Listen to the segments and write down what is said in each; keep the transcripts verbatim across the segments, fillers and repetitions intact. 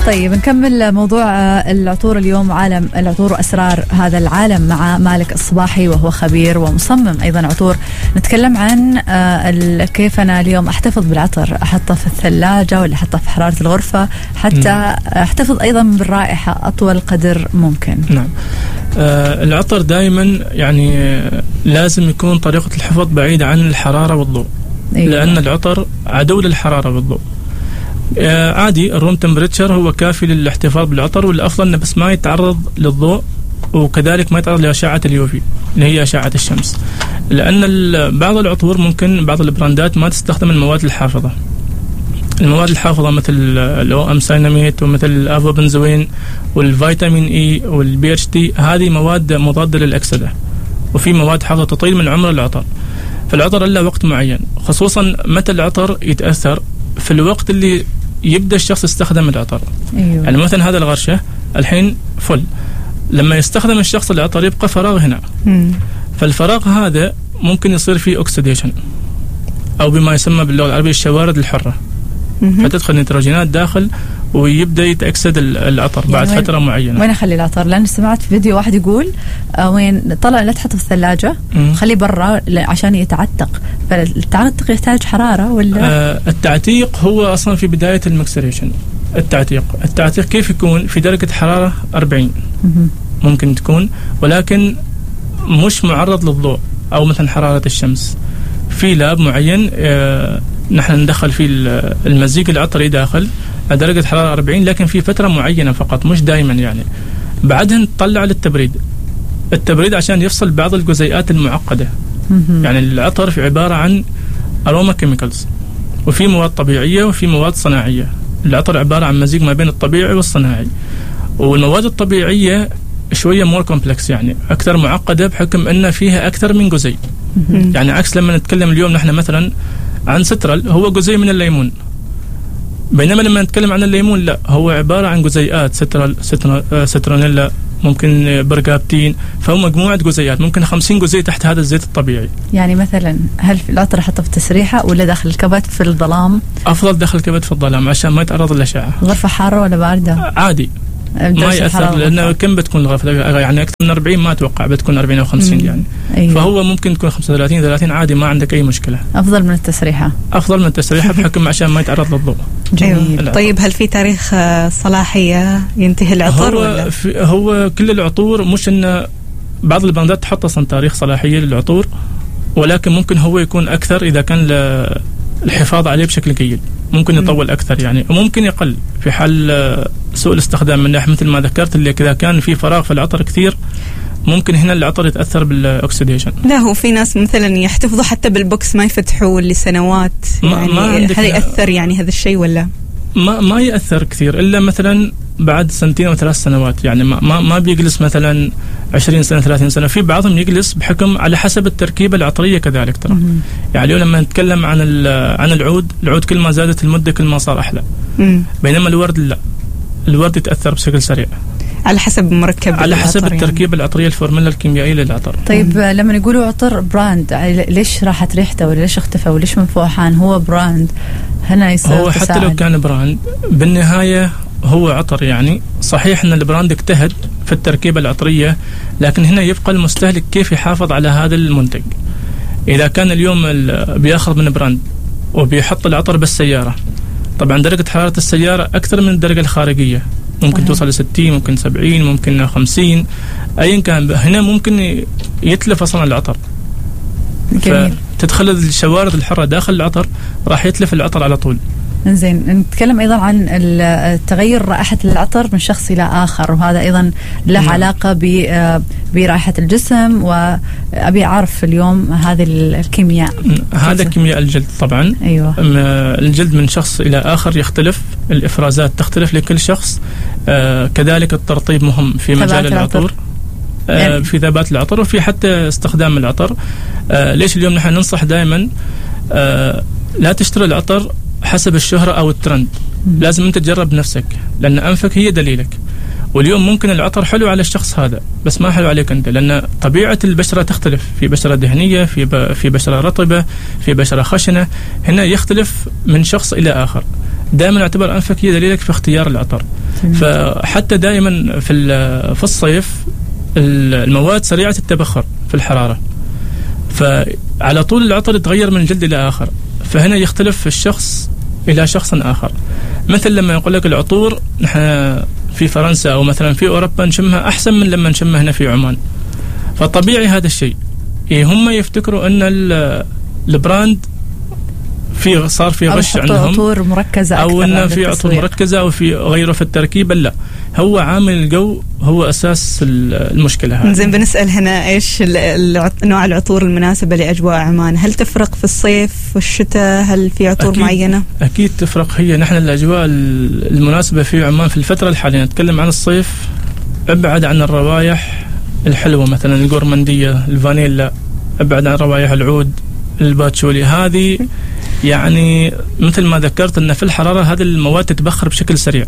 طيب نكمل موضوع العطور اليوم، عالم العطور وأسرار هذا العالم مع مالك الصباحي، وهو خبير ومصمم أيضا عطور. نتكلم عن كيف أنا اليوم أحتفظ بالعطر، أحطه في الثلاجة ولا أحطه في حرارة الغرفة حتى أحتفظ أيضا بالرائحة أطول قدر ممكن. نعم. آه العطر دائما يعني لازم يكون طريقة الحفظ بعيدة عن الحرارة والضوء. أيوة. لأن العطر عدو للحرارة والضوء. آه عادي الروم تمبريتشر هو كافي للاحتفاظ بالعطر، والأفضل أنه بس ما يتعرض للضوء، وكذلك ما يتعرض لأشعة اليوفي اللي هي أشعة الشمس، لأن بعض العطور ممكن بعض البراندات ما تستخدم المواد الحافظة. المواد الحافظة مثل الأو أم سايناميت ومثل الأفوبنزوين والفيتامين إي والبي اتش تي، هذه مواد مضادة للأكسدة، وفي مواد حافظة تطيل من عمر العطر. فالعطر له وقت معين، خصوصا متى العطر يتأثر في الوقت اللي يبدأ الشخص يستخدم العطر. أيوة. يعني مثلا هذا الغرشة الحين فل، لما يستخدم الشخص العطر يبقى فراغ هنا. مم. فالفراغ هذا ممكن يصير فيه أكسيديشن، أو بما يسمى باللغة العربية الشوارد الحرة. مم. فتدخل نيتروجينات داخل ويبدأ يتأكسد العطر يعني بعد فترة معينة. وين أخلي العطر؟ لأن سمعت في فيديو واحد يقول آه وين طلع لا تحطه في الثلاجة، خليه برا عشان يتعتق. فالتعتق يحتاج حرارة ولا؟ آه التعتيق هو أصلا في بداية المكسريشن. التعتيق التعتيق كيف يكون؟ في درجة حرارة أربعين مم. ممكن تكون، ولكن مش معرض للضوء أو مثلا حرارة الشمس. في لاب معين آه نحن ندخل فيه المزيج العطري داخل درجة حرارة أربعين، لكن في فترة معينة فقط، مش دائما يعني. بعدها نطلع للتبريد. التبريد عشان يفصل بعض الجزيئات المعقدة. يعني العطر في عبارة عن أروما كيميكالز، وفي مواد طبيعية وفي مواد صناعية. العطر عبارة عن مزيج ما بين الطبيعي والصناعي، والمواد الطبيعية شوية مور كومبلكس، يعني أكثر معقدة بحكم أن فيها أكثر من جزيء. يعني عكس لما نتكلم اليوم نحن مثلا عن سترال، هو جزيء من الليمون، بينما لما نتكلم عن الليمون لا، هو عبارة عن جزيئات سترال سترونيلا، ممكن برغابتين، فهو مجموعة جزيئات، ممكن خمسين جزيء تحت هذا الزيت الطبيعي. يعني مثلا هل العطر حطه في تسريحة ولا داخل الكبت في الظلام؟ أفضل داخل الكبت في الظلام عشان ما يتعرض للأشعة. غرفة حارة ولا باردة؟ عادي ما يأثر، لأنه كم بتكون الغرفة؟ يعني أكثر من أربعين ما أتوقع، بتكون أربعين أو خمسين يعني. أيوة. فهو ممكن تكون خمسة وثلاثين ثلاثين عادي، ما عندك أي مشكلة. أفضل من التسريحة. أفضل من التسريحة بحكم عشان ما يتعرض للضوء. جميل. طيب هل في تاريخ صلاحية ينتهي العطر؟ هو ولا؟ هو كل العطور، مش إن بعض البراندات تحط أصلا تاريخ صلاحية للعطور، ولكن ممكن هو يكون أكثر إذا كان الحفاظ عليه بشكل جيد، ممكن يطول أكثر يعني، وممكن يقل في حال سوء الاستخدام من ناحية مثل ما ذكرت، اللي كذا كان في فراغ في العطر كثير ممكن هنا العطر يتأثر بالأكسيديشن. لا هو في ناس مثلا يحتفظوا حتى بالبوكس ما يفتحوه لسنوات، يعني ما هل يأثر يعني هذا الشيء ولا؟ ما ما يأثر كثير إلا مثلا بعد سنتين أو ثلاث سنوات، يعني ما ما ما بيجلس مثلا عشرين سنة ثلاثين سنة. في بعضهم يجلس بحكم على حسب التركيبة العطرية كذلك ترى. يعني اليوم لما نتكلم عن عن العود، العود كل ما زادت المدة كل ما صار أحلى. مم. بينما الورد لا، الورد يتأثر بشكل سريع على حسب مركب على حسب التركيبة يعني. العطرية الفورمولا الكيميائية للعطر. طيب مم. لما يقولوا عطر براند، ليش راحت ريحته ولا ليش اختفى وليش من فوحان؟ هو براند هنا يصير هو حتى تساعد. لو كان براند بالنهاية هو عطر. يعني صحيح أن البراند اجتهد في التركيبة العطرية، لكن هنا يبقى المستهلك كيف يحافظ على هذا المنتج. إذا كان اليوم بياخذ من براند وبيحط العطر بالسيارة، طبعا درجة حرارة السيارة أكثر من الدرجة الخارجية، ممكن أه. توصل لستين، ممكن سبعين، ممكن خمسين، أيا كان. هنا ممكن يتلف أصلا العطر. جميل. فتدخل الشوارد الحرة داخل العطر راح يتلف العطر على طول. إنزين، نتكلم أيضا عن التغير رائحة العطر من شخص إلى آخر، وهذا أيضا له م. علاقة برائحة الجسم، وأبي أعرف اليوم هذه الكيمياء. هذا كيمياء الجلد طبعا. أيوة. الجلد من شخص إلى آخر يختلف، الإفرازات تختلف لكل شخص. آه كذلك الترطيب مهم في مجال العطور، آه في ذبات العطر وفي حتى استخدام العطر. آه ليش اليوم نحن ننصح دائما آه لا تشتري العطر حسب الشهرة أو الترند. مم. لازم أنت تجرب نفسك، لأن أنفك هي دليلك. واليوم ممكن العطر حلو على الشخص هذا بس ما حلو عليك أنت، لأن طبيعة البشرة تختلف، في بشرة دهنية، في في بشرة رطبة، في بشرة خشنة. هنا يختلف من شخص إلى آخر. دائما اعتبر أنفك هي دليلك في اختيار العطر. فحتى دائما في في الصيف المواد سريعة التبخر في الحرارة، فعلى طول العطر يتغير من جلد إلى آخر، فهنا يختلف الشخص إلى شخص آخر. مثل لما يقول لك العطور نحن في فرنسا أو مثلا في أوروبا نشمها أحسن من لما نشمها هنا في عمان، فطبيعي هذا الشيء. إيه هم يفتكروا أن البراند في صار في غش عندهم، عطور مركزة أو أن في عطور مركزة أو في غيره في التركيب. لا، هو عامل الجو هو أساس المشكلة هذه. زين، بنسأل هنا إيش نوع العطور المناسبة لأجواء عمان؟ هل تفرق في الصيف والشتاء؟ هل في عطور أكيد معينة؟ أكيد تفرق. هي نحن الأجواء المناسبة في عمان في الفترة الحالية، نتكلم عن الصيف، ابعد عن الروائح الحلوة مثلا الجورمندية، الفانيلا، ابعد عن روائح العود، الباتشولي. هذه يعني مثل ما ذكرت أن في الحرارة هذه المواد تتبخر بشكل سريع،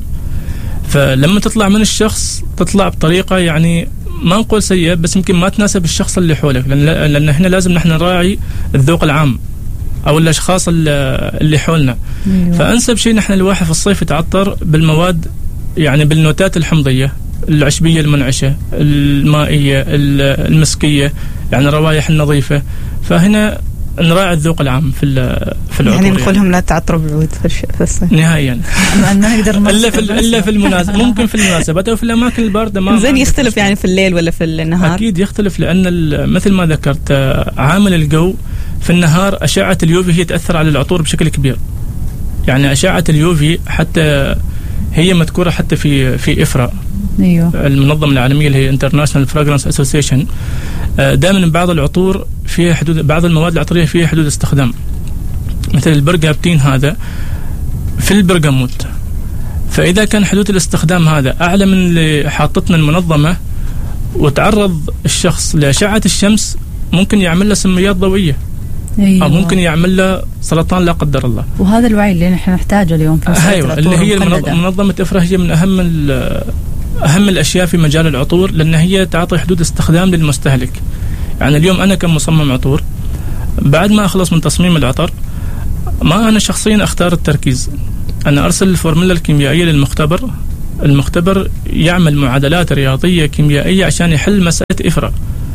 فلما تطلع من الشخص تطلع بطريقة يعني ما نقول سيئة، بس يمكن ما تناسب الشخص اللي حولك، لأن, لأن احنا لازم نحن نراعي الذوق العام أو الأشخاص اللي حولنا. فأنسب شيء نحن الواحد في الصيف يتعطر بالمواد يعني بالنوتات الحمضية، العشبية المنعشة، المائية، المسكية، يعني الروائح النظيفة. فهنا نراعي الذوق العام في في العطور، يعني نقولهم يعني لا تعطروا بالعود في الصيف نهائيا. ما نقدر الا في الا في المناسبات، ممكن في المناسبات او في الاماكن البارده. ما زين، يختلف يعني في الليل ولا في النهار؟ اكيد يختلف، لان مثل ما ذكرت عامل الجو في النهار اشعه اليوفي هي تاثر على العطور بشكل كبير. يعني اشعه اليوفي حتى هي مذكوره حتى في في افرا، ايوه، المنظمه العالميه اللي هي International Fragrance Association. دائما بعض العطور فيها حدود، بعض المواد العطريه فيها حدود استخدام، مثل البرغابتين هذا في البرغموت. فاذا كان حدود الاستخدام هذا اعلى من اللي حاطتنا المنظمه وتعرض الشخص لاشعه الشمس، ممكن يعمل له سميات ضوئيه، أيوة. أو ممكن يعمل له سرطان لا قدر الله. وهذا الوعي اللي نحن نحتاجه اليوم في مسألة أيوة، اللي هي منظمة إفرا هي من أهم أهم الأشياء في مجال العطور، لأن هي تعطي حدود استخدام للمستهلك. يعني اليوم أنا كمصمم عطور بعد ما أخلص من تصميم العطر، ما أنا شخصيا أختار التركيز، أنا أرسل الفورمولا الكيميائية للمختبر، المختبر يعمل معادلات رياضية كيميائية عشان يحل مسألة إفرا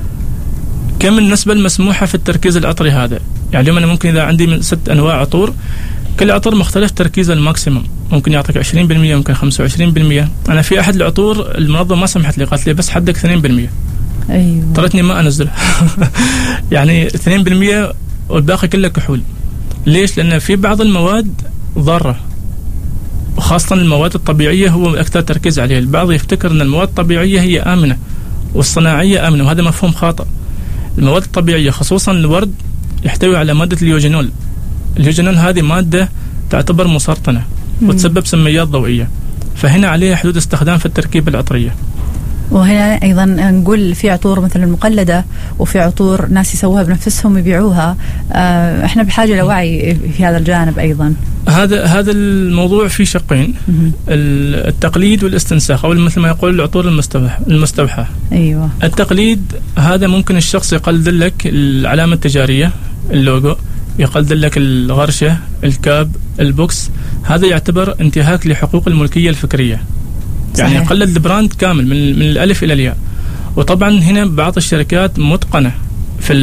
كم النسبة المسموحة في التركيز العطري هذا. يعني اليوم أنا ممكن إذا عندي من ست أنواع عطور، كل عطر مختلف تركيز الماكسيمم، ممكن يعطيك عشرين بالمئة، ممكن خمسة وعشرين بالمئة. أنا في أحد العطور المنظمة ما سمحت لي، قالت لي بس حدك اثنين بالمئة. أيوة. طرتني ما أنزلها يعني اثنين بالمئة والباقي كله كحول. ليش؟ لأن في بعض المواد ضارة، وخاصة المواد الطبيعية هو أكثر تركيز عليها. البعض يفتكر أن المواد الطبيعية هي آمنة والصناعية آمنة، وهذا مفهوم خاطئ. المواد الطبيعية خصوصا الورد يحتوي على مادة اليوجينول. اليوجينول هذه مادة تعتبر مسرطنة وتسبب سميات ضوئية، فهنا عليها حدود استخدام في التركيب العطرية. وهنا أيضا نقول في عطور مثل المقلدة، وفي عطور ناس يسووها بنفسهم يبيعوها. اه احنا بحاجة لوعي في هذا الجانب أيضا. هذا هذا الموضوع فيه شقين، التقليد والاستنساخ، أو مثل ما يقول العطور المستوحى المستوحى. أيوة. التقليد هذا ممكن الشخص يقلد لك العلامة التجارية، اللوجو، يقلد لك الغرشة، الكاب، البوكس. هذا يعتبر انتهاك لحقوق الملكية الفكرية. يعني صحيح. يقلد البراند كامل من من الألف إلى الياء. وطبعا هنا بعض الشركات متقنة في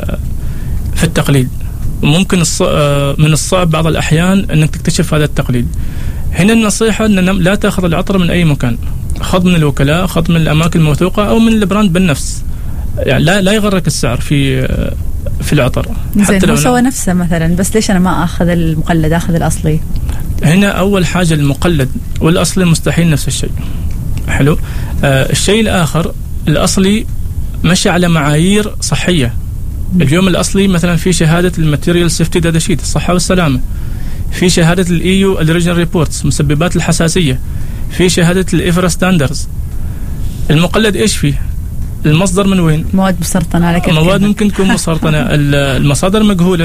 في التقليد، ممكن من الصعب بعض الأحيان أنك تكتشف هذا التقليد. هنا النصيحة أن لا تأخذ العطر من أي مكان، خذ من الوكلاء، خذ من الأماكن الموثوقة، أو من البراند بالنفس. يعني لا لا يغرك السعر في في العطر. حتى لو سوى نفسه مثلا، بس ليش أنا ما أخذ المقلد، أخذ الأصلي؟ هنا أول حاجة المقلد والأصلي مستحيل نفس الشيء. حلو. آه الشيء الآخر، الأصلي مشي على معايير صحية. اليوم الأصلي مثلا في شهادة الماتيريال سيفتي داتا شيت، الصحة والسلامة، في شهادة الإيو الريجنال ريبورتس، مسببات الحساسية، في شهادة الإفرا ستاندرز. المقلد إيش فيه؟ المصدر من وين؟ مواد مسرطنة على كذا، مواد ممكن تكون مسرطنة، المصادر مجهولة،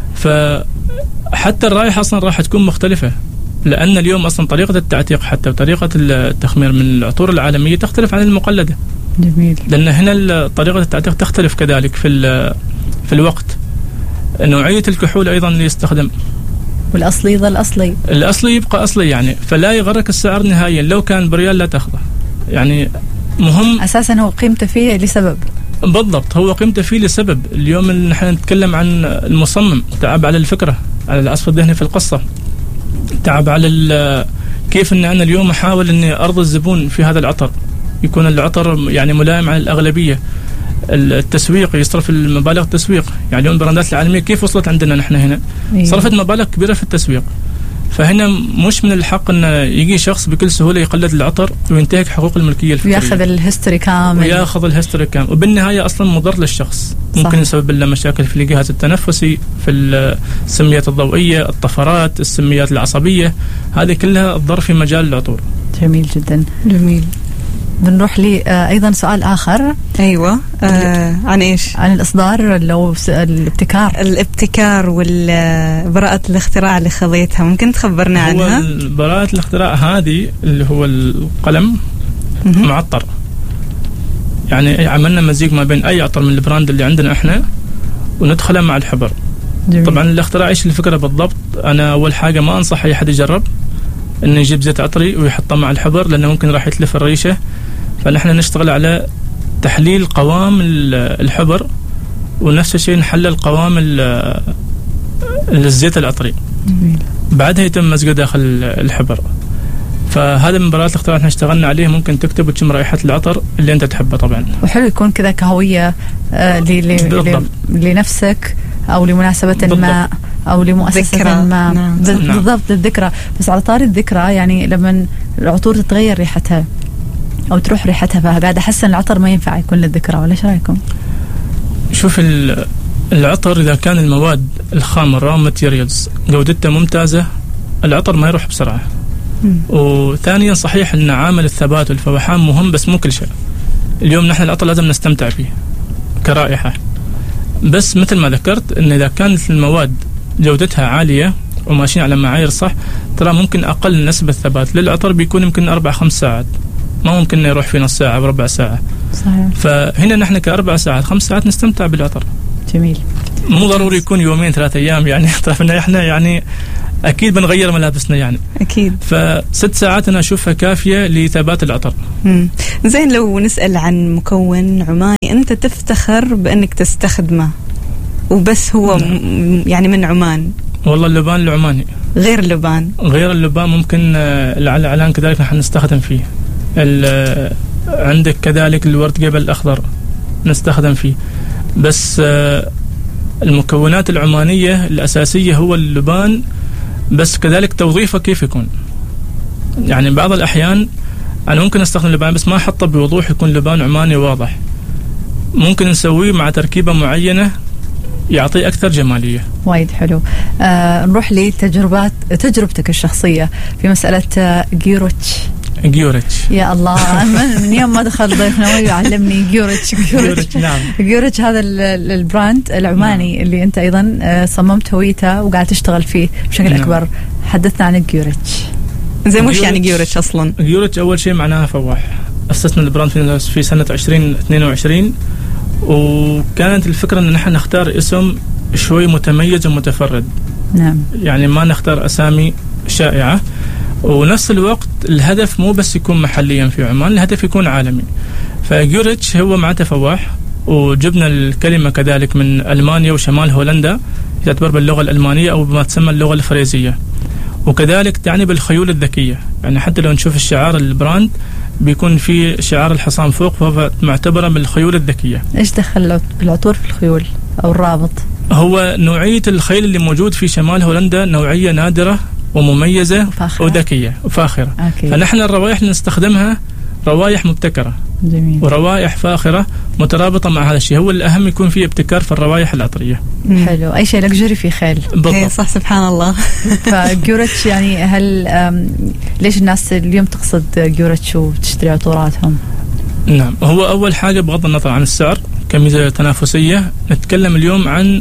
فحتى الرائحة أصلا راح تكون مختلفة، لأن اليوم أصلا طريقة التعتيق حتى وطريقة التخمير من العطور العالمية تختلف عن المقلدة. جميل. لأن هنا طريقة التعتيق تختلف كذلك في في الوقت، نوعية الكحول أيضا اللي يستخدم. والأصلي يظل أصلي، الأصلي يبقى أصلي يعني، فلا يغرك السعر نهائيا، لو كان بريال لا تأخذه يعني. مهم أساسا هو قيمته فيه لسبب. بالضبط، هو قيمته فيه لسبب. اليوم نحن نتكلم عن المصمم، تعب على الفكرة، على العصف الذهني في القصة، تعب على كيف أن أنا اليوم أحاول أني أرضي الزبون في هذا العطر، يكون العطر يعني ملائم على الأغلبية. التسويق، يصرف المبالغ التسويق، يعني اليوم البراندات العالمية كيف وصلت عندنا نحن هنا؟ صرفت مبالغ كبيرة في التسويق. فهنا مش من الحق أن يجي شخص بكل سهولة يقلد العطر وينتهك حقوق الملكية الفكرية، وياخذ الهيستوري كامل، وياخذ الهيستوري كامل، وبالنهاية أصلا مضر للشخص. صح. ممكن يسبب له مشاكل في الجهاز التنفسي، في السميات الضوئية، الطفرات، السميات العصبية، هذه كلها تضر في مجال العطور. جميل جدا. جميل. بنروح لي آه أيضا سؤال آخر. أيوة. آه عن إيش؟ عن الإصدار، لو الابتكار الابتكار والبراءة الاختراع اللي خذيتها، ممكن تخبرنا عنها؟ هو براءة الاختراع هذه اللي هو القلم معطر، يعني عملنا مزيج ما بين أي عطر من البراند اللي عندنا إحنا وندخله مع الحبر. جميل. طبعا الاختراع إيش الفكرة بالضبط؟ أنا أول حاجة ما أنصح أي حد يجرب إنه يجيب زيت عطري ويحطه مع الحبر، لأنه ممكن راح يتلف الريشة. فنحن نشتغل على تحليل قوام الحبر، ونفس الشيء نحلل قوام الزيت العطري. جميل. بعدها يتم مزجه داخل الحبر. فهذا من براءات الاختراع احنا اشتغلنا عليه، ممكن تكتب وتشم رائحة العطر اللي انت تحبه طبعا. وحلو يكون كذا كهوية آه لنفسك او لمناسبة بالضبط. ما او لمؤسسة ذكرى. ما نعم. بالضبط الذكرى. بس على طاري الذكرى، يعني لما العطور تتغير ريحتها او تروح ريحتها، فقاعد احس ان العطر ما ينفع يكون للذكرى، ولا ايش رايكم؟ شوف العطر اذا كان المواد الخام الرا ماتيريالز جودتها ممتازة، العطر ما يروح بسرعة. م. وثانيا صحيح ان عامل الثبات والفوحان مهم، بس مو كل شيء. اليوم نحن العطر لازم نستمتع فيه كرائحة، بس مثل ما ذكرت ان اذا كانت المواد جودتها عالية وماشيين على معايير صح، ترى ممكن اقل نسبة ثبات للعطر بيكون يمكن اربع خمس ساعات، ما ممكن يروح في نص ساعة بربع ساعة. صحيح. فهنا نحن كأربع ساعات خمس ساعات نستمتع بالعطر. جميل. مو ضروري يكون يومين ثلاثة أيام، يعني طرفنا إحنا يعني أكيد بنغير ملابسنا يعني. أكيد. فست ساعات أنا أشوفها كافية لثبات العطر. مم. زين، لو نسأل عن مكون عماني أنت تفتخر بأنك تستخدمه وبس هو م- يعني من عمان. والله اللبان العماني. غير اللبان. غير اللبان ممكن العلان كذلك نحن نستخدم فيه. عندك كذلك الورد جبل الأخضر نستخدم فيه، بس المكونات العمانية الأساسية هو اللبان، بس كذلك توظيفه كيف يكون. يعني بعض الأحيان أنا ممكن أستخدم اللبان بس ما أحطه بوضوح يكون لبان عماني واضح، ممكن نسويه مع تركيبة معينة يعطي أكثر جمالية. وايد حلو. آه نروح لتجربات تجربتك الشخصية في مسألة آه جيوريتش. جيوريتش يا الله، من يوم ما دخل ضيفنا ويعلمني جيوريتش. جيوريتش نعم. جيوريتش هذا البراند العماني نعم. اللي أنت أيضا صممت هويته وقاعد تشتغل فيه بشكل نعم. أكبر. حدثنا عن جيوريتش. زي مش يعني جيوريتش أصلا؟ جيوريتش أول شيء معناها فواح. أسسنا البراند في سنة عشرين اثنين وعشرين، وكانت الفكرة أن نحن نختار اسم شوي متميز ومتفرد. نعم. يعني ما نختار أسامي شائعة، ونفس الوقت الهدف مو بس يكون محليا في عمان، الهدف يكون عالمي. فجيوريتش هو مع تفواح، وجبنا الكلمة كذلك من ألمانيا وشمال هولندا، تعتبر باللغة الألمانية أو بما تسمى اللغة الفريزية، وكذلك تعني بالخيول الذكية. يعني حتى لو نشوف الشعار البراند بيكون في شعار الحصان فوق، فهو معتبرة بالخيول الذكية. إيش دخل العطور في الخيول أو الرابط؟ هو نوعية الخيل اللي موجود في شمال هولندا نوعية نادرة ومميزة وفاخرة. وذكية وفاخرة. أوكي. فنحن الروائح اللي نستخدمها روائح مبتكرة. جميل. وروائح فاخرة مترابطة مع هذا الشيء. هو الأهم يكون فيه ابتكار في الروائح العطرية. حلو. أي شيء لكجري في خيل. بالضبط. صح، سبحان الله. فجيوريتش يعني هل ليش الناس اليوم تقصد جيوريتش وتشتري عطوراتهم؟ نعم، هو أول حاجة بغض النظر عن السعر كميزة تنافسية، نتكلم اليوم عن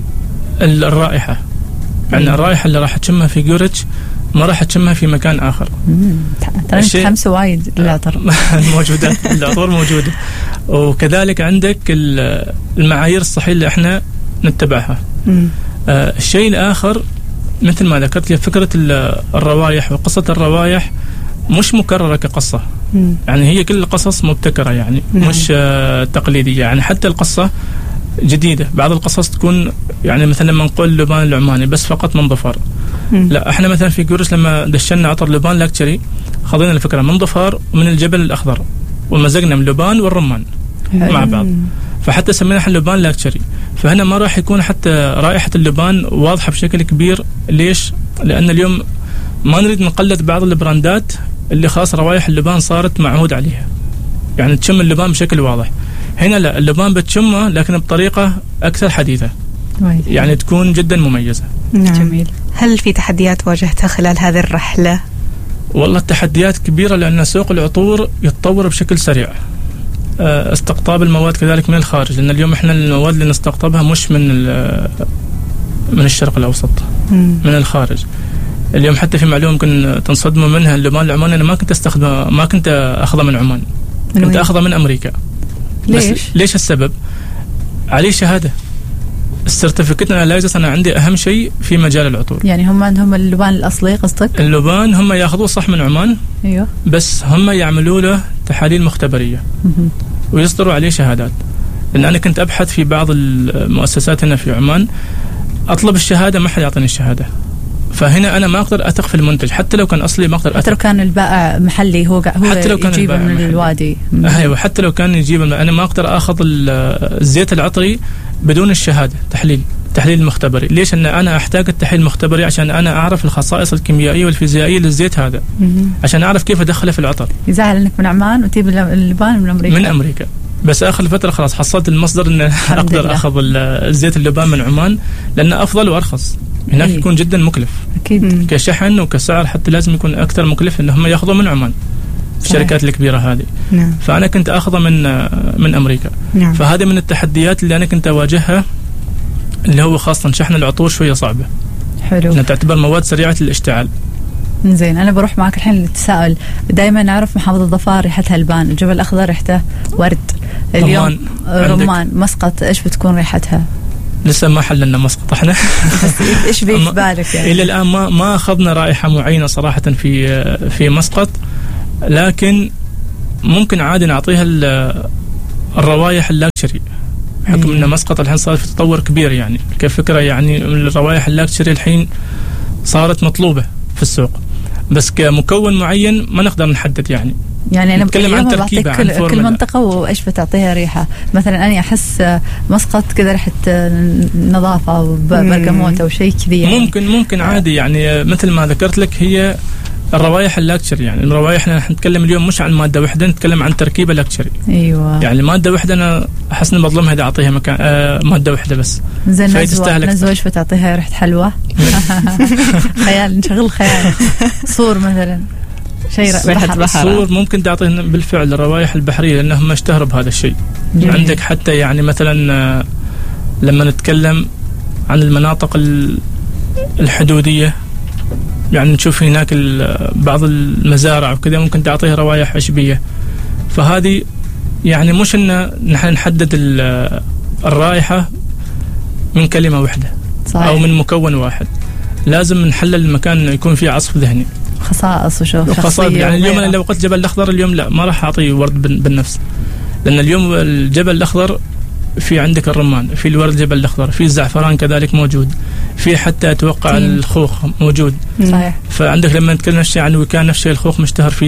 الرائحة. يعني الرائحة اللي راح تشمها في جيوريتش ما راح تشمها في مكان آخر. ترى متحمسة وايد للعطر. موجودة، العطور موجودة. وكذلك عندك المعايير الصحية اللي احنا نتبعها. آه الشيء الآخر مثل ما ذكرت لي فكرة الروايح وقصة الروايح مش مكررة كقصة. مم. يعني هي كل القصص مبتكرة يعني نعم. مش آه تقليدية. يعني حتى القصة جديدة. بعض القصص تكون يعني مثلا لما نقول لبان العماني بس فقط من ظفار. مم. لا احنا مثلا في قرش لما دشنا عطر لبان لاكتشري خذينا الفكرة من ظفار ومن الجبل الأخضر ومزقنا من لبان والرمان مع بعض، فحتى سميناها لبان لاكتشري. فهنا ما راح يكون حتى رائحة اللبان واضحة بشكل كبير. ليش؟ لأن اليوم ما نريد نقلد بعض البراندات اللي خاص روايح اللبان صارت معهود عليها، يعني تشم اللبان بشكل واضح. هنا لا، اللبان بتشمه لكن بطريقة أكثر حديثة، يعني تكون جدا مميزة. نعم. جميل. هل في تحديات واجهتها خلال هذه الرحلة؟ والله التحديات كبيرة لأن سوق العطور يتطور بشكل سريع. استقطاب المواد كذلك من الخارج، لأن اليوم إحنا المواد اللي نستقطبها مش من من الشرق الأوسط، مم. من الخارج. اليوم حتى في معلومة ممكن تنصدموا منها، اللبان العماني أنا ما كنت أستخدمه، ما كنت أخذه من عمان، كنت أخذه من أمريكا. ليش؟ ليش السبب؟ عليه شهادة السيرتيفيكت انالايزس. أنا عندي أهم شيء في مجال العطور. يعني هم عندهم اللبان الأصلي قصدك؟ اللبان هم ياخذوه صح من عمان، ايوه، بس هم يعملوا له تحاليل مختبرية مهم. ويصدروا عليه شهادات. لأن أنا كنت أبحث في بعض المؤسسات هنا في عمان، أطلب الشهادة ما حد يعطيني الشهادة. فهنا أنا ما أقدر أثق في المنتج حتى لو كان أصلي، ما أقدر أثق. حتى لو كان البائع محلي، هو هو حتى لو كان يجيبه من محلي. الوادي. أيوة، حتى لو كان يجيب. أنا ما أقدر أخذ الزيت العطري بدون الشهادة تحليل تحليل المختبري. ليش؟ أن أنا أحتاج التحليل المختبري عشان أنا أعرف الخصائص الكيميائية والفيزيائية للزيت هذا، مم. عشان أعرف كيف أدخله في العطر. يزعل إنك من عمان وتجيب اللبان من أمريكا. من أمريكا. بس آخر فترة خلاص حصلت المصدر إن أقدر لله. أخذ الزيت اللبان من عمان، لأنه أفضل وأرخص. هناك إيه. يكون جدا مكلف أكيد. كشحن وكسعر، حتى لازم يكون أكثر مكلف إن هم يأخذوا من عمان الشركات الكبيرة هذه. نعم. فأنا كنت أخذه من من أمريكا. نعم. فهذه من التحديات اللي أنا كنت أواجهها، اللي هو خاصة شحن العطور شوية صعبة، حلو. لأنها تعتبر مواد سريعة الاشتعال. زين، أنا بروح معك الحين للتساؤل. دائما نعرف محافظة ظفار ريحتها البان، الجبل الأخضر ريحته ورد، اليوم رمان, رمان. مسقط إيش بتكون ريحتها؟ لسه ما حللنا مسقط احنا. بس إيش بيجي في بالك يعني؟ إلى الآن ما ما أخذنا رائحة معينة صراحة في في مسقط، لكن ممكن عادي نعطيها الروايح اللاكشري، بحكم أن مسقط الحين صار في تطور كبير يعني كفكرة. يعني الروايح اللاكشري الحين صارت مطلوبة في السوق، بس كمكون معين ما نقدر نحدد. يعني يعني أنا نتكلم عن تركيبة، عن كل, كل منطقة وإيش بتعطيها ريحة. مثلا أنا أحس مسقط كذا ريحة نظافة وبرقموت أو شيء كذي يعني. ممكن ممكن عادي يعني. مثل ما ذكرت لك هي الروايح اللاكشري، يعني الروايح احنا نتكلم اليوم مش عن مادة واحدة، نتكلم عن تركيبة لاكشري. ايوه، يعني مادة واحدة انا احس اني بظلمها اذا اعطيها مكان آه مادة واحدة بس. زين، نزوة نزوة ايش بتعطيها؟ ريحة حلوة. خيال، نشغل خيال. صور مثلا، شيء ريحة بحر. صور ممكن تعطيه بالفعل الروايح البحرية، لانهم اشتهروا بهذا الشيء. عندك حتى يعني مثلا آه لما نتكلم عن المناطق الحدودية، يعني نشوف هناك بعض المزارع وكذا ممكن تعطيه روايح عشبية. فهذه يعني مش إن نحن نحدد الرائحة من كلمة واحدة صحيح. أو من مكون واحد، لازم نحلل المكان يكون فيه عصف ذهني، خصائص وشوف شخصية. يعني اليوم أنا لو قلت جبل الأخضر اليوم لا، ما راح أعطيه ورد بالنفس، لأن اليوم الجبل الأخضر في عندك الرمان، في الورد الجبل الأخضر، في الزعفران كذلك موجود، في حتى أتوقع تين. الخوخ موجود صحيح. فعندك لما نتكلم نفس الشيء عن وكان نفس الشيء الخوخ مشتهر فيه.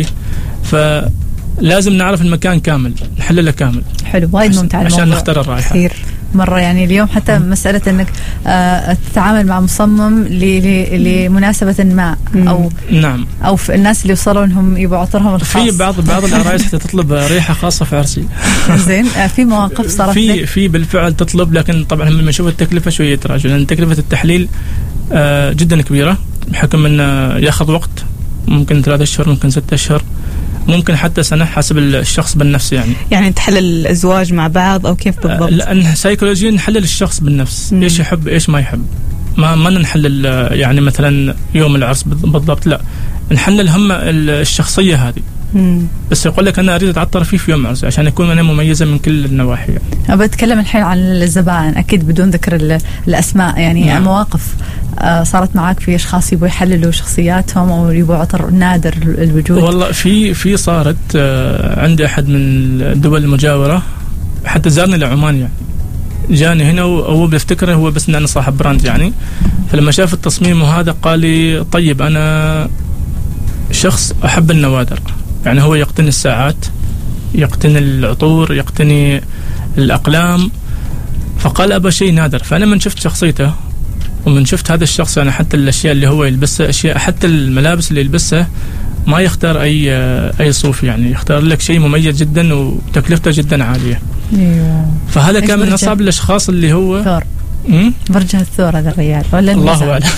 فلازم نعرف المكان كامل، نحلله كامل. حلو، وايد ممتع عشان الموضوع. نختار الرائحة كثير مرة. يعني اليوم حتى م. مسألة أنك آه تتعامل مع مصمم لمناسبة ما أو نعم أو في الناس اللي وصلوا إنهم يبغوا عطرهم الخاص. في بعض بعض العرايس حتى تطلب ريحة خاصة في عرسي. زين، آه في مواقف صارت في في بالفعل تطلب، لكن طبعا لما نشوف التكلفة شوية تراجع، لأن تكلفة التحليل آه جدا كبيرة، بحكم أنه يأخذ وقت، ممكن ثلاثة أشهر، ممكن ستة أشهر، ممكن حتى سنة حسب الشخص بالنفس. يعني يعني تحلل الأزواج مع بعض أو كيف بالضبط؟ لأن سيكولوجيا نحلل الشخص بالنفس، مم. إيش يحب إيش ما يحب. ما ما نحلل يعني مثلا يوم العرس بالضبط، لا، نحلل هم الشخصية هذه، مم. بس يقول لك أنا أريد أتعطر فيه في يوم عرسي عشان أكون أنا مميزة من كل النواحي يعني. أبى أتكلم الحين عن الزبائن، أكيد بدون ذكر الأسماء يعني. نعم. مواقف صارت معاك في أشخاص يبوا يحللوا شخصياتهم أو يبوا عطر نادر الوجود؟ والله في في صارت عندي أحد من الدول المجاورة حتى زارني لعمان يعني، جاني هنا وهو بيفتكره هو بس إن أنا صاحب براند يعني. فلما شاف التصميم وهذا قال لي طيب أنا شخص أحب النوادر يعني، هو يقتني الساعات، يقتني العطور، يقتني الأقلام، فقال أبى شيء نادر. فأنا من شفت شخصيته ومن شفت هذا الشخص يعني حتى الأشياء اللي هو يلبسها، أشياء حتى الملابس اللي يلبسها ما يختار أي أي صوف يعني، يختار لك شيء مميز جدا وتكلفته جدا عالية. أيوة. فهذا كان من أصعب الأشخاص اللي هو ثور. برجه الثور هذا الرجال ولا الله أعلم.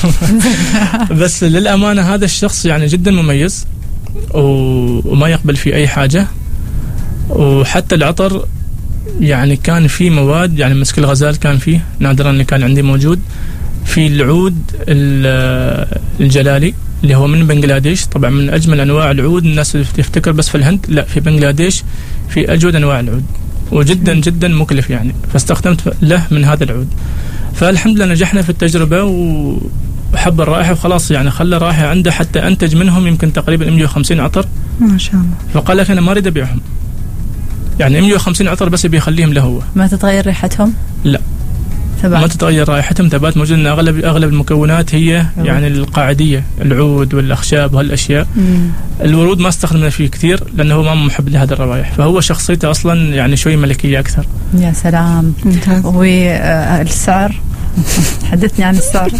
بس للأمانة هذا الشخص يعني جدا مميز وما يقبل في أي حاجة. وحتى العطر يعني كان فيه مواد يعني مسك الغزال كان فيه نادرا اللي كان عندي موجود، في العود الجلالي اللي هو من بنغلاديش، طبعا من أجمل أنواع العود. الناس تفتكر بس في الهند، لا، في بنغلاديش في أجود أنواع العود وجدا جدا مكلف يعني، فاستخدمت له من هذا العود. فالحمد لله نجحنا في التجربة وحب الرائحة وخلاص يعني، خلى الرائحة عنده حتى أنتج منهم يمكن تقريبا مئة وخمسين عطر ما شاء الله. فقال لك أنا ما أريد أبيعهم يعني، مئة وخمسين عطر بس بيخليهم له هو. ما تتغير ريحتهم؟ لا ثبات. ما تتغير رائحتهم، ثبات موجود. إن أغلب أغلب المكونات هي يعني القاعدية، العود والأخشاب وهالأشياء. مم. الورود ما استخدمنا فيه كثير لأنه هو ما محب لهذا الروائح، فهو شخصيته أصلا يعني شوي ملكية أكثر. يا سلام. والسعر حدثني عن السعر.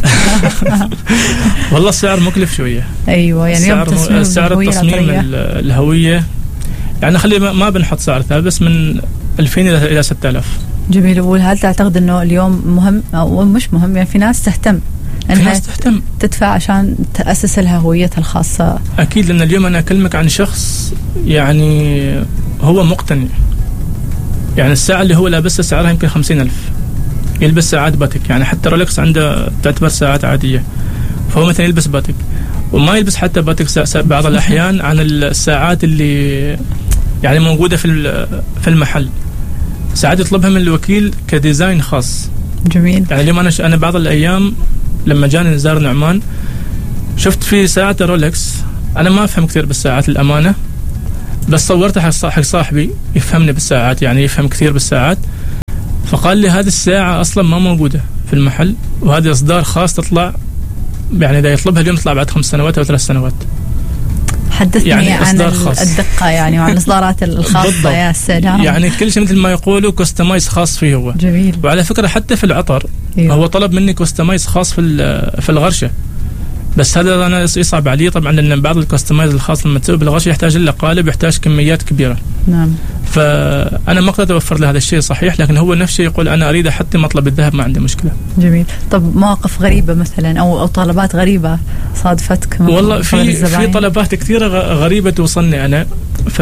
والله السعر مكلف شوية. أيوة يعني السعر, تصميم السعر التصميم الهوية يعني خلي ما بنحط سعر ثابت، بس من ألفين إلى ستة آلاف. جميل. وهل تعتقد أنه اليوم مهم أو مش مهم يعني؟ في ناس تهتم أنها تهتم تدفع عشان تأسس لها هويتها الخاصة. أكيد، لأن اليوم أنا أكلمك عن شخص يعني هو مقتني يعني. الساعة اللي هو لابسها سعرها يمكن خمسين ألف، يلبس ساعات باتيك يعني، حتى رولكس عنده تعتبر ساعات عادية، فهو مثلا يلبس باتيك وما يلبس حتى باتيك بعض الأحيان عن الساعات اللي يعني موجودة في في المحل. ساعات يطلبها من الوكيل كديزاين خاص. جميل. يعني اليوم أنا أنا بعض الأيام لما جاني نزار نعمان شفت في ساعة رولكس، أنا ما أفهم كثير بالساعات الأمانة، بس صورتها حق صاحبي يفهمني بالساعات يعني، يفهم كثير بالساعات، فقال لي هذه الساعة أصلا ما موجودة في المحل، وهذا إصدار خاص تطلع يعني إذا يطلبها اليوم تطلع بعد خمس سنوات أو ثلاث سنوات. حدثني يعني عن الدقة يعني وعن الإصدارات الخاصة. يا سلام. يعني كل شيء مثل ما يقولوا كستمايز خاص فيه هو. جميل. وعلى فكرة حتى في العطر إيوه. هو طلب مني كستمايز خاص في في الغرشة، بس هذا أنا يصعب عليه طبعا، لأن بعض الكستمايز الخاص لما تسوي بالغرشة يحتاج له قالب، يحتاج كميات كبيرة. نعم. فأنا ما أقدر أوفر له هذا الشيء صحيح، لكن هو نفسه يقول أنا أريد حتى مطلب الذهب ما عندي مشكلة. جميل. طب مواقف غريبة مثلا أو أو طلبات غريبة صادفتك؟ والله في في طلبات كثيرة غريبة توصلني أنا، ف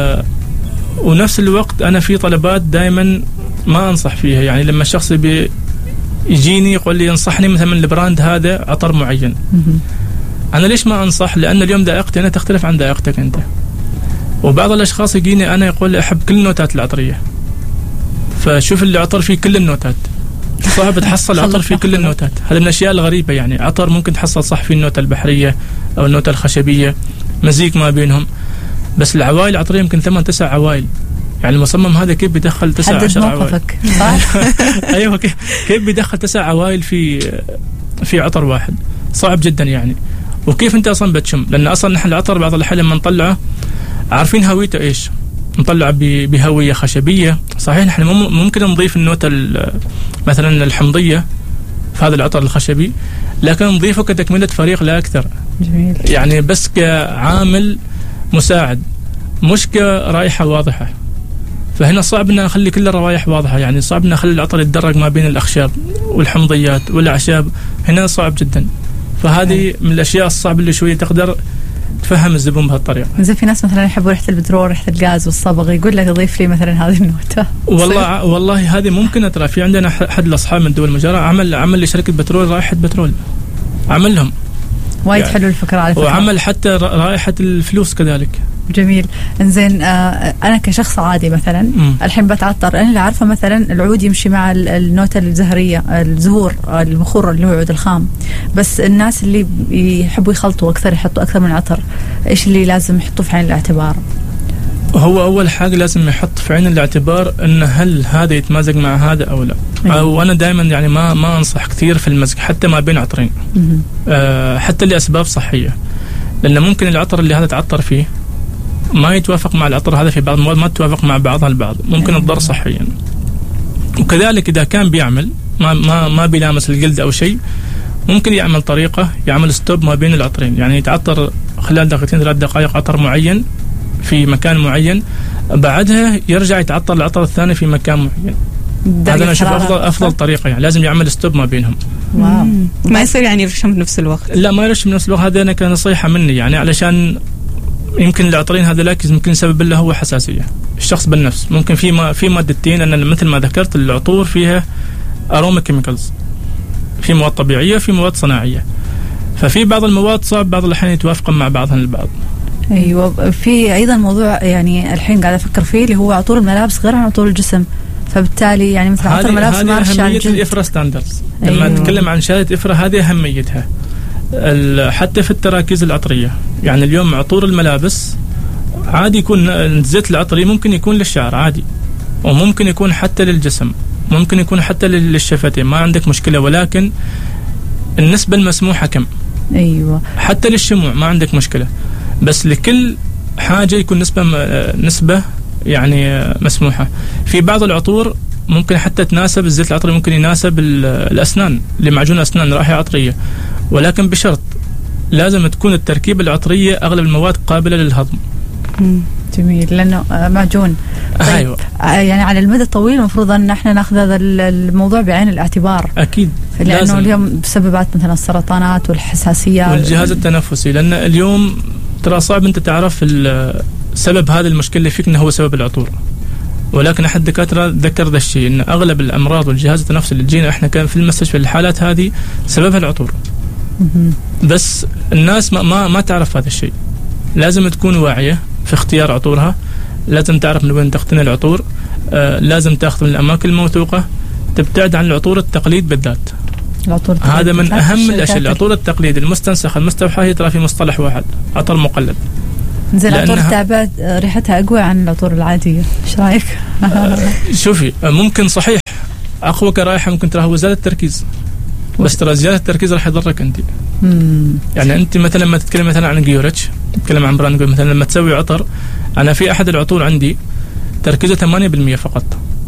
ونفس الوقت أنا في طلبات دائما ما أنصح فيها يعني. لما الشخص بي يجيني يقول لي انصحني مثلا من البراند هذا عطر معين، أنا ليش ما أنصح؟ لأن اليوم ذائقتي أنا تختلف عن ذائقتك أنت. وبعض الأشخاص يجيني أنا يقول لي أحب كل النوتات العطرية، فشوف اللي عطر فيه كل النوتات، صعب تحصل عطر فيه كل النوتات. هذا من الأشياء الغريبة يعني. عطر ممكن تحصل صح في النوتة البحرية أو النوتة الخشبية، مزيج ما بينهم، بس العوائل العطرية يمكن ثمان تسع عوائل يعني. المصمم هذا كيف بيدخل تسع عشر عوائل؟ صح. أيوة، كيف كيف بيدخل تسع عوائل في في عطر واحد؟ صعب جدا يعني. وكيف أنت أصلا بتشم؟ لأن أصلا نحن العطر بعض الأحيان لما نطلعه عارفين هويته إيش، نطلع بهوية خشبية صحيح. نحن ممكن نضيف النوتة مثلا الحمضية في هذا العطر الخشبي، لكن نضيفه كتكملة فريق لا أكثر. جميل. يعني بس كعامل مساعد مش كرائحة واضحة. فهنا صعب أن نخلي كل الروائح واضحة يعني، صعب أن نخلي العطر يتدرج ما بين الأخشاب والحمضيات والأعشاب، هنا صعب جدا. فهذه من الأشياء الصعبة اللي شوية تقدر تفهم الزبون بهالطريقة. زي في ناس مثلا يحبوا ريحة البترول، ريحة الغاز والصبغ، يقول لك ضيف لي مثلا هذه النوتة. والله والله هذه ممكن. ترى في عندنا حد الأصحاب من الدول المجاورة عمل عمل لشركة بترول رائحة بترول، عمل لهم وايد يعني حلو الفكرة على فكرة. وعمل حتى رائحة الفلوس كذلك جميل. انزين آه انا كشخص عادي مثلا م. الحين بتعطر، انا اللي عارفه مثلا العود يمشي مع النوتة الزهريه، الزهور، البخور اللي هو العود الخام، بس الناس اللي يحبوا يخلطوا اكثر، يحطوا اكثر من عطر، ايش اللي لازم يحطوا في عين الاعتبار؟ هو اول حاجه لازم يحط في عين الاعتبار ان هل هذا يتمازج مع هذا او لا. أيوة. وانا دائما يعني ما ما انصح كثير في المزج حتى ما بين عطرين، آه حتى لاسباب صحيه، لان ممكن العطر اللي هذا تعطر فيه ما يتوافق مع العطر هذا في بعض المواد، ما تتوافق مع بعضها البعض، ممكن أيوة. تضر صحيا. وكذلك اذا كان بيعمل ما ما ما بيلامس الجلد او شيء، ممكن يعمل طريقه يعمل ستوب ما بين العطرين، يعني يتعطر خلال دقيقتين ثلاث دقائق عطر معين في مكان معين، بعدها يرجع يتعطر العطر الثاني في مكان معين. هذا انا اشوف افضل افضل طريقه، يعني لازم يعمل ستوب ما بينهم. واو. ما يصير يعني يرشم بنفس الوقت؟ لا ما يرشم بنفس الوقت، هذا انا كنصيحه مني، يعني علشان يمكن العطرين هذا لك يمكن يسبب له هو حساسيه الشخص بالنفس. ممكن في ما في مادتين، انا مثل ما ذكرت العطور فيها اروما كيميكالز، في مواد طبيعيه في مواد صناعيه، ففي بعض المواد صعب بعض الاحيان يتوافقن مع بعضها البعض. ايوه. في ايضا موضوع يعني الحين قاعده افكر فيه اللي هو عطور الملابس غير عن عطور الجسم، فبالتالي يعني مثل عطور الملابس ما هذه أهمية الإفرا ستاندردز. لما أيوة. نتكلم عن شهادة إفرا هذه أهميتها حتى في التراكيز العطرية. يعني اليوم عطور الملابس عادي يكون الزيت العطري ممكن يكون للشعر عادي، وممكن يكون حتى للجسم، ممكن يكون حتى للشفتين، ما عندك مشكلة، ولكن النسبة المسموحة كم؟ أيوة. حتى للشموع ما عندك مشكلة، بس لكل حاجة يكون نسبة نسبة يعني مسموحة. في بعض العطور ممكن حتى تناسب الزيت العطري، ممكن يناسب الأسنان لمعجون أسنان رائحة عطرية، ولكن بشرط لازم تكون التركيبة العطرية أغلب المواد قابلة للهضم. جميل، لأنه معجون. طيب أيوة. يعني على المدى الطويل المفروض أن احنا ناخذ هذا الموضوع بعين الاعتبار. أكيد. لأنه لازم. اليوم بسببات مثلا السرطانات والحساسية والجهاز التنفسي، لأن اليوم ترى صعب أنت تعرف سبب هذه المشكلة اللي فيك إنه هو سبب العطور، ولكن أحد الدكاترة ذكر ذا الشيء، إن أغلب الأمراض والجهاز التنفسي اللي تجينا إحنا كان في المستشفى الحالات هذه سببها العطور. بس الناس ما ما, ما تعرف هذا الشيء. لازم تكون واعية في اختيار عطورها، لازم تعرف من وين تقتني العطور، آه لازم تاخذ من الأماكن الموثوقة، تبتعد عن العطور التقليد بالذات. العطور هذا من أهم الأشياء. العطور التقليد المستنسخة المستوحاة هي ترى في مصطلح واحد، عطر مقلد. زين العطور التعبئة ريحتها أقوى عن العطور العادية، إيش رأيك؟ شوفي ممكن صحيح أقوى كرائحة ممكن ترى هو زيادة التركيز، بس ترى زيادة التركيز راح يضرك أنت. يعني أنت مثلا لما تتكلم مثلا عن جيوريتش، تتكلم عن براند مثلا، لما تسوي عطر، أنا في أحد العطور عندي تركيزه ثمانية بالمئة فقط،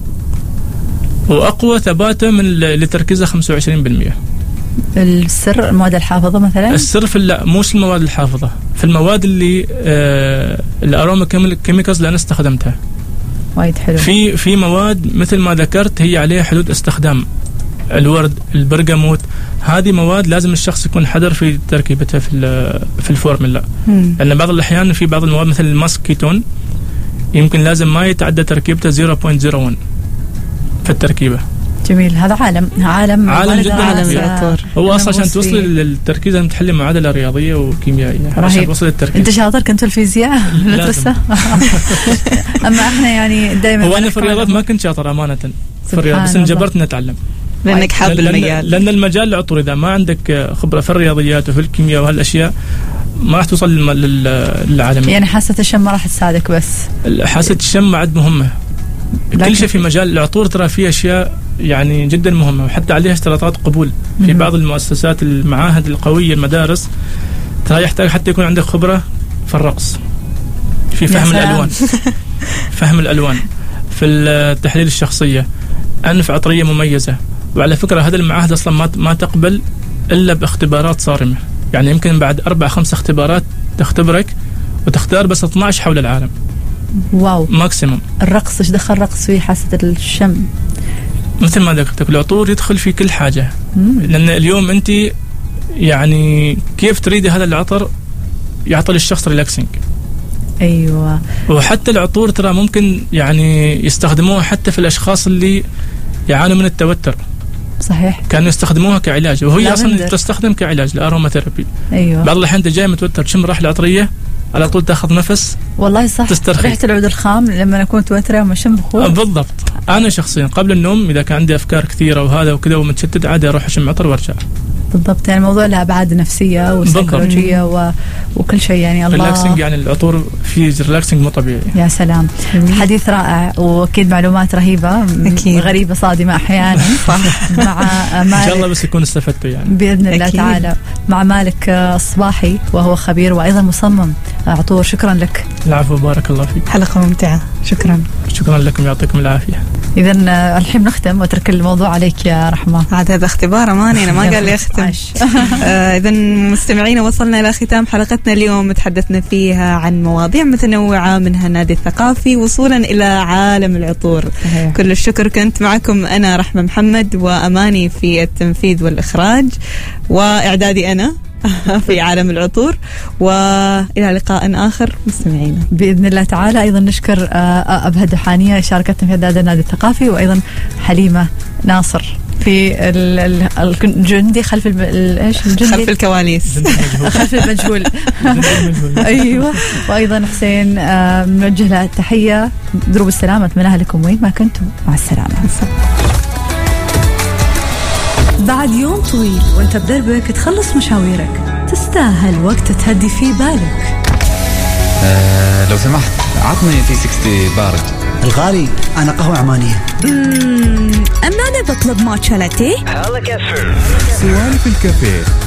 وأقوى ثباته من اللي تركيزه خمسة وعشرين بالمئة. السر المواد الحافظة مثلا؟ السر في لا مش المواد الحافظة، في المواد اللي آه الأروما كيميكالز اللي أنا استخدمتها. وايد حلو. في في مواد مثل ما ذكرت هي عليها حدود استخدام، الورد، البرغموت، هذه مواد لازم الشخص يكون حذر في تركيبتها في في الفورمولا، لأن بعض الأحيان في بعض المواد مثل الماسك كيتون يمكن لازم ما يتعدى تركيبته صفر فاصلة صفر واحد في التركيبة. جميل. هذا عالم عالم عالم جدا عالم. هو اصلا عشان توصل للتركيز لازم تحلي معادله رياضيه وكيميائيه عشان توصل للتركيز. انت شاطر كنت في الفيزياء لسه. اما احنا يعني دائما هو انا في الرياضات ما كنت شاطر امانه في الرياضه، بس انجبرت نتعلم لانك حاب المجال. لان المجال العطور اذا ما عندك خبره في الرياضيات وفي الكيمياء وهالاشياء ما راح توصل للعالم. يعني حاسه الشم ما راح تساعدك، بس حاسه الشم عد مهمه. كل شيء في مجال العطور ترى فيه اشياء يعني جدا مهمة، وحتى عليها اشتراطات قبول في بعض المؤسسات المعاهد القوية المدارس، ترى يحتاج حتى يكون عندك خبرة في الرقص، في فهم الألوان فهم الألوان، في التحليل الشخصية، أنف عطرية مميزة. وعلى فكرة هذا المعاهد أصلا ما ما تقبل إلا باختبارات صارمة، يعني يمكن بعد أربع خمس اختبارات تختبرك وتختار بس اثنا عشر حول العالم. واو ماكسيموم. الرقص ايش دخل الرقص في حاسة الشم؟ مثل ما ذكرت العطور يدخل في كل حاجة. مم. لأن اليوم أنت يعني كيف تريدي هذا العطر يعطي للشخص ريلاكسينج. أيوة. وحتى العطور ترى ممكن يعني يستخدموها حتى في الأشخاص اللي يعانوا من التوتر. صحيح. كانوا يستخدموها كعلاج، وهي أصلا تستخدم كعلاج الأروما ثيرابي. أيوة. بعض الأحيان أنت جاي متوتر تشم رائحة عطرية على طول تاخذ نفس. والله صح، تسترخي. ريحة العود الخام لما أكون توترة وما أشم بخور. بالضبط. أنا شخصيا قبل النوم إذا كان عندي أفكار كثيرة وهذا وكذا ومتشتت عادي أروح أشم عطر وأرجع. بالضبط، يعني الموضوع له أبعاد نفسية وسيكولوجية و... وكل شيء يعني. الله ريلاكسنج، يعني العطور فيه ريلاكسنج مو طبيعي. يا سلام. حديث رائع وأكيد معلومات رهيبة. أكيد. غريبة صادمة أحيانا. صح. مع مالك إن شاء الله بس يكون استفدتوا يعني بإذن الله أكيد. تعالى مع مالك الصباحي وهو خبير وأيضا مصمم عطور. شكرا لك. العفو، بارك الله فيك. حلقة ممتعة. شكرا. شكرا لكم، يعطيكم العافية. إذا الحين نختم وترك الموضوع عليك يا رحمة. عاد هذا اختبار أماني، أنا ما قال لي أختم. آه إذا مستمعينا وصلنا إلى ختام حلقتنا اليوم، تحدثنا فيها عن مواضيع متنوعة منها النادي الثقافي وصولا إلى عالم العطور. صحيح. كل الشكر. كنت معكم أنا رحمة محمد وأماني في التنفيذ والإخراج وإعدادي أنا في عالم العطور، وإلى لقاء آخر مستمعينا بإذن الله تعالى. أيضا نشكر أبهى دحانية شاركتنا في إعداد النادي الثقافي، وأيضا حليمة ناصر في الجندي خلف ايش الجندي خلف الكواليس خلف المجهول. ايوه. وايضا حسين نوجه له التحيه، دروب السلامه اتمناها لكم وين ما كنتم. مع السلامه. بعد يوم طويل وانت بدربك تخلص مشاويرك، تستاهل وقت تهدي فيه بالك. أه لو سمحت عطني تي ستين بارد. الغالي أنا قهوة عمانية. أمم أنا بطلب ماتشا لاتيه. سوالف الكافيه